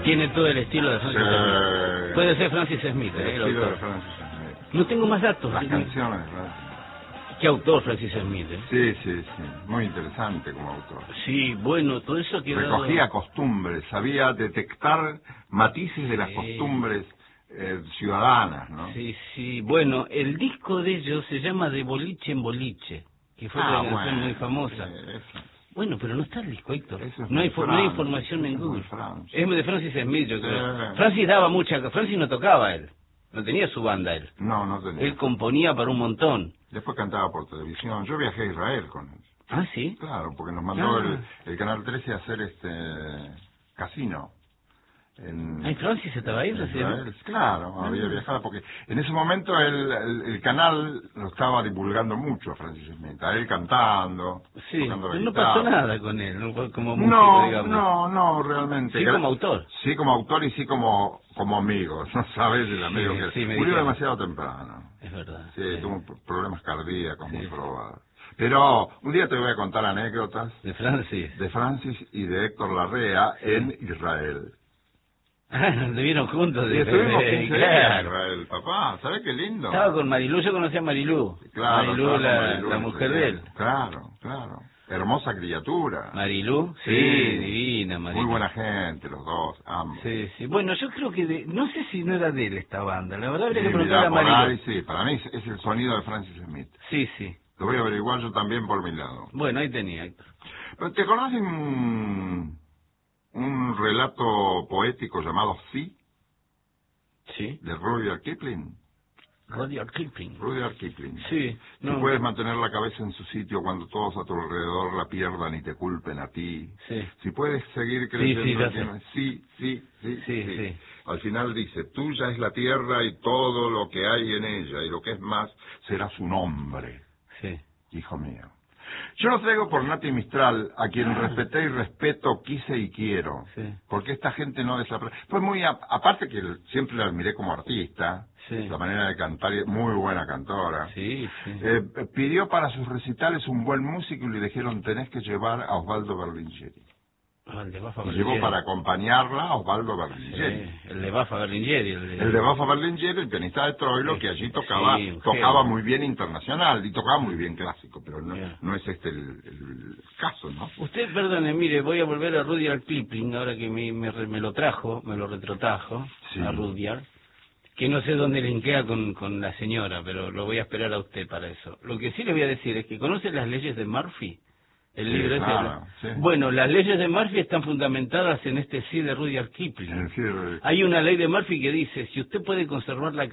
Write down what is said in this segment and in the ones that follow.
Tiene todo el estilo de Francis Smith. Puede ser Francis Smith, el el estilo autor. de Francis Smith. No tengo más datos. Las canciones de Francis. ¿Qué autor Francis Smith? Sí. Muy interesante como autor. Sí, bueno, todo eso quedó... Recogía costumbres, sabía detectar matices de las costumbres ciudadanas, ¿no? Sí. Bueno, el disco de ellos se llama De Boliche en Boliche, que fue una canción muy famosa. Bueno, pero no está el disco, Héctor. No hay información en Google. Es de Francis Smith, yo creo. Francis daba Francis no tocaba él. No tenía su banda él. No tenía. Él componía para un montón. Después cantaba por televisión. Yo viajé a Israel con él. ¿Ah, sí? Claro, porque nos mandó el Canal 13 a hacer casino. Francis estaba ahí, Israel, claro, había viajado, porque en ese momento el canal lo estaba divulgando mucho a Francis Smith, a él cantando, tocando la no guitarra. pasó nada con él, no como músico, digamos. No, realmente. Sí como autor. Sí como autor y sí como amigo, ¿no sabes? El amigo que murió demasiado temprano. Es verdad. Sí, tuvo problemas cardíacos muy probados. Pero un día te voy a contar anécdotas de Francis y de Héctor Larrea en Israel. Nos vieron juntos. Y estuvimos 15 días en Israel, papá. ¿Sabes qué lindo? Estaba con Marilú, yo conocía a Marilú. Claro, Marilú, la mujer de él. Claro. Hermosa criatura. Marilú, sí, divina Marilú. Muy buena gente, los dos, ambos. Sí. Bueno, yo creo que no sé si no era de él esta banda. La verdad habría que preguntar a Marilú. Sí, para mí es el sonido de Francis Smith. Sí. Lo voy a averiguar yo también por mi lado. Bueno, ahí tenía, Héctor. ¿Te conoces un relato poético llamado Sí? Sí. De Rudyard Kipling. Rudyard Kipling. Sí. No. Si puedes mantener la cabeza en su sitio cuando todos a tu alrededor la pierdan y te culpen a ti. Sí. Si puedes seguir creyendo Sí. Al final dice, tuya es la tierra y todo lo que hay en ella, y lo que es más será su nombre. Sí. Hijo mío. Yo lo traigo por Nati Mistral, a quien respeté y respeto, quise y quiero. Sí. Porque esta gente no desapareció. Fue muy, aparte que siempre la admiré como artista, la manera de cantar, muy buena cantora. Sí. Pidió para sus recitales un buen músico y le dijeron, tenés que llevar a Osvaldo Berlingeri. Y llevó para acompañarla a Osvaldo Berlingeri. El de Baffa Berlingeri. El de Baffa Berlingeri, el pianista de Troilo, que allí tocaba muy bien internacional y tocaba muy bien clásico, pero no es este el caso, ¿no? Usted, perdone, mire, voy a volver a Rudyard Kipling, ahora que me lo retrotrajo a Rudyard, que no sé dónde linkea con la señora, pero lo voy a esperar a usted para eso. Lo que sí le voy a decir es que ¿conoce las leyes de Murphy? El libro Bueno, las leyes de Murphy están fundamentadas en este sí de Rudyard Kipling. Hay una ley de Murphy que dice, si usted puede conservar la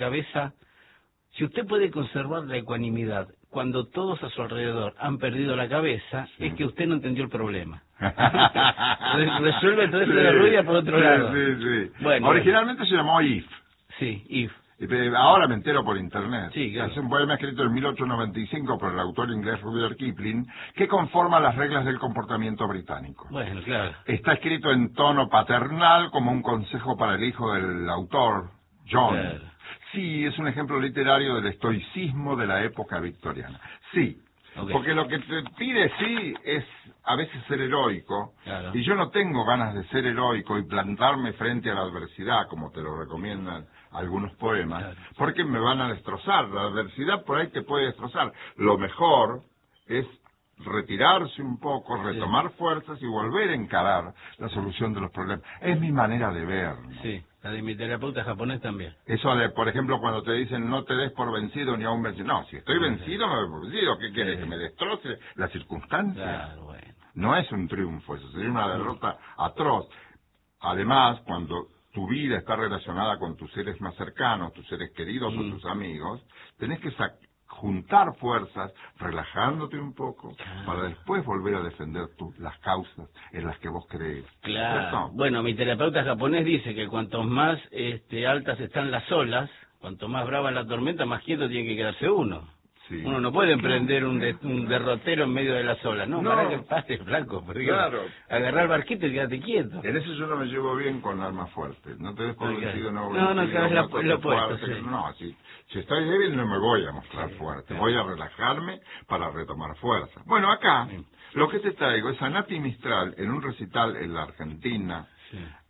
ecuanimidad cuando todos a su alrededor han perdido la cabeza, es que usted no entendió el problema. Resuelve todo eso de Rudyard por otro lado. Bueno, originalmente se llamó If. Sí, If. Ahora me entero por internet. Sí, claro. Es un poema escrito en 1895 por el autor inglés Rudyard Kipling, que conforma las reglas del comportamiento británico. Bueno, claro. Está escrito en tono paternal como un consejo para el hijo del autor, John. Claro. Sí, es un ejemplo literario del estoicismo de la época victoriana. Sí. Porque lo que te pide es a veces ser heroico, y yo no tengo ganas de ser heroico y plantarme frente a la adversidad, como te lo recomiendan algunos poemas, porque me van a destrozar. La adversidad por ahí te puede destrozar. Lo mejor es retirarse un poco, retomar fuerzas y volver a encarar la solución de los problemas. Es mi manera de ver, ¿no? Sí, la de mi terapeuta japonés también. Eso de, por ejemplo, cuando te dicen no te des por vencido ni aún vencido. No, si estoy vencido, me doy por vencido. ¿Qué quieres? ¿Que me destroce la circunstancia? Claro, bueno. No es un triunfo, eso sería una derrota atroz. Además, cuando tu vida está relacionada con tus seres más cercanos, tus seres queridos o tus amigos, tenés que juntar fuerzas, relajándote un poco, para después volver a defender las causas en las que vos crees. Claro. ¿Cierto? Bueno, mi terapeuta japonés dice que cuanto más altas están las olas, cuanto más brava la tormenta, más quieto tiene que quedarse uno. Sí. Uno no puede emprender un derrotero en medio de las olas, ¿no? Para que pase, flaco, porque agarrar el barquito y quedate quieto. En eso yo no me llevo bien con armas fuertes. No te des por vencido, no, lo opuesto, No, si estoy débil no me voy a mostrar fuerte. Voy a relajarme para retomar fuerza. Bueno, acá, lo que te traigo es a Nati Mistral en un recital en la Argentina,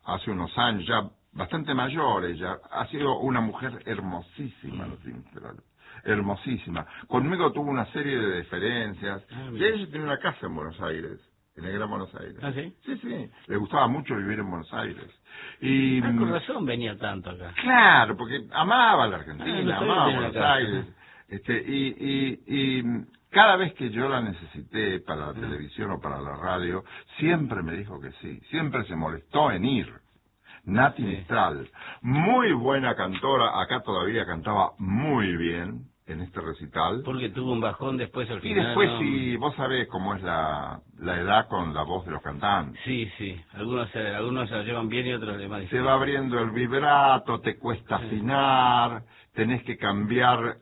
hace unos años, ya bastante mayor ella, ha sido una mujer hermosísima, Nati Mistral, hermosísima. Conmigo tuvo una serie de deferencias, y ella tiene una casa en Buenos Aires, en el Gran Buenos Aires. ¿Ah, sí? Sí, sí, le gustaba mucho vivir en Buenos Aires. Y, con razón venía tanto acá. Claro, porque amaba la Argentina, amaba Buenos Aires. Y cada vez que yo la necesité para la televisión o para la radio, siempre me dijo que sí, siempre se molestó en ir. Nati Mistral, muy buena cantora, acá todavía cantaba muy bien en este recital. Porque tuvo un bajón después al final. Y después, sí, vos sabés cómo es la edad con la voz de los cantantes. Sí, sí, algunos se la llevan bien y otros le más difícil. Se va abriendo el vibrato, te cuesta afinar, tenés que cambiar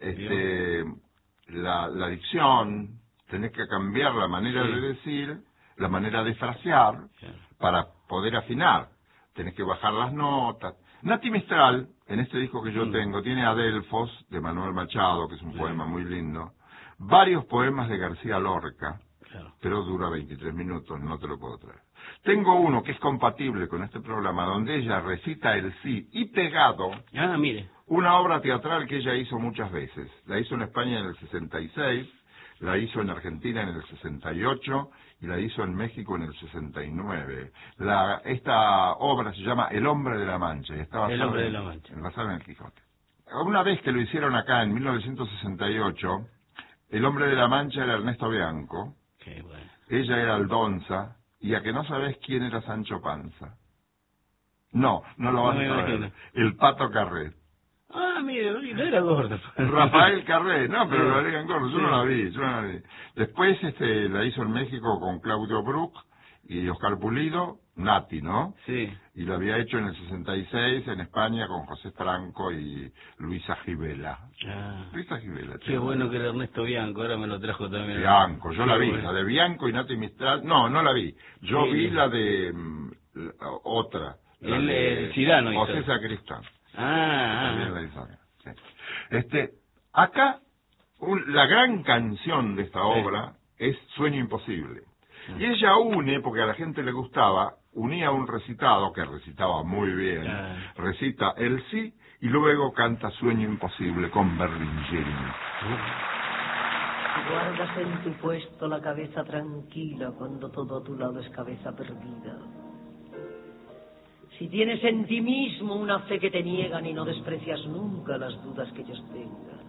la dicción, tenés que cambiar la manera de decir, la manera de frasear, para poder afinar. Tenés que bajar las notas. Nati Mistral, en este disco que yo tengo, tiene Adelfos, de Manuel Machado, que es un poema muy lindo, varios poemas de García Lorca, pero dura 23 minutos, no te lo puedo traer. Tengo uno que es compatible con este programa, donde ella recita el sí y pegado, una obra teatral que ella hizo muchas veces. La hizo en España en el 66, la hizo en Argentina en el 68 y la hizo en México en el 69. Esta obra se llama El Hombre de la Mancha y está basada en el Quijote. Una vez que lo hicieron acá en 1968, El Hombre de la Mancha era Ernesto Bianco, ella era Aldonza, y a que no sabés quién era Sancho Panza. No lo vas a saber. El Pato Carret. Ah, mire, no era gordo. Rafael Carré, no, pero lo agregan gordo, yo no la vi. Después la hizo en México con Claudio Brook y Oscar Pulido, Nati, ¿no? Sí. Y lo había hecho en el 66 en España con José Franco y Luisa Gibela. Luisa Gibela. Qué bueno que era Ernesto Bianco, ahora me lo trajo también. Bianco, yo la vi, la de Bianco y Nati Mistral, no la vi. Yo vi la de otra. El Cirano. José Sacristán. También la hizo. Sí. Acá, la gran canción de esta obra es Sueño Imposible. Y ella porque a la gente le gustaba, unía un recitado, que recitaba muy bien, recita el sí, y luego canta Sueño Imposible con Berlingeri. Guardas en tu puesto la cabeza tranquila cuando todo a tu lado es cabeza perdida. Si tienes en ti mismo una fe que te niegan y no desprecias nunca las dudas que ellos tengan.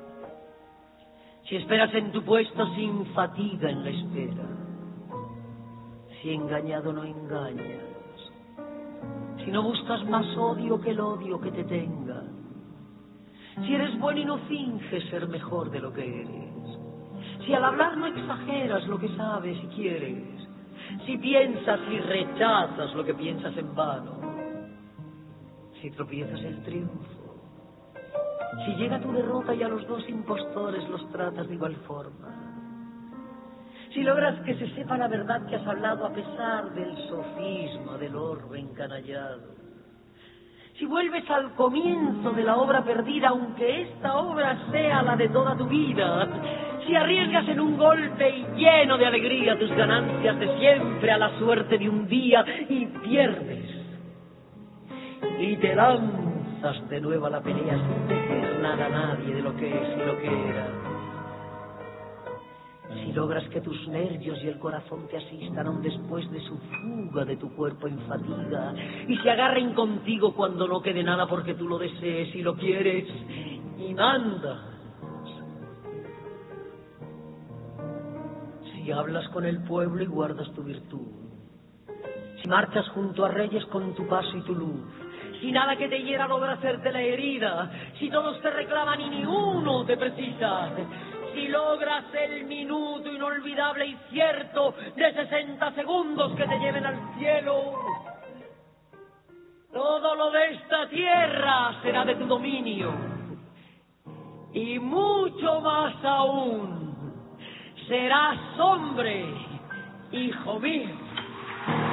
Si esperas en tu puesto sin fatiga en la espera. Si engañado no engañas. Si no buscas más odio que el odio que te tenga. Si eres bueno y no finges ser mejor de lo que eres. Si al hablar no exageras lo que sabes y quieres. Si piensas y rechazas lo que piensas en vano. Si tropiezas el triunfo. Si llega tu derrota y a los dos impostores los tratas de igual forma. Si logras que se sepa la verdad que has hablado a pesar del sofisma, del orbe encanallado. Si vuelves al comienzo de la obra perdida, aunque esta obra sea la de toda tu vida. Si arriesgas en un golpe y lleno de alegría tus ganancias de siempre a la suerte de un día y pierdes. Y te lanzas de nuevo a la pelea sin decir nada a nadie de lo que es y lo que era. Si logras que tus nervios y el corazón te asistan aún después de su fuga de tu cuerpo en fatiga y se agarren contigo cuando no quede nada porque tú lo desees y lo quieres y mandas. Si hablas con el pueblo y guardas tu virtud. Si marchas junto a reyes con tu paso y tu luz. Si nada que te hiera logra hacerte la herida. Si todos te reclaman y ni uno te precisa. Si logras el minuto inolvidable y cierto de 60 segundos que te lleven al cielo, todo lo de esta tierra será de tu dominio. Y mucho más aún, serás hombre, hijo mío.